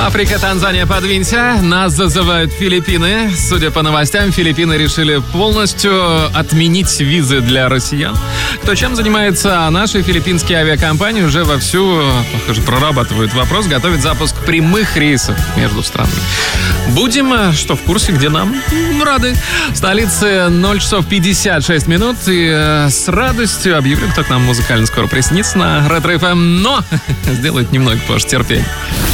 Африка, Танзания, подвинься. Нас зазывают Филиппины. Судя по новостям, Филиппины решили полностью отменить визы для россиян. Кто чем занимается, наши филиппинские авиакомпании уже вовсю, похоже, прорабатывают вопрос, готовят запуск прямых рейсов между странами. Будем, в курсе, где нам рады. В столице 0 часов 56 минут. И с радостью объявлю, кто к нам музыкально скоро приснится на Ретро ФМ. Но сделает немного позже, терпение.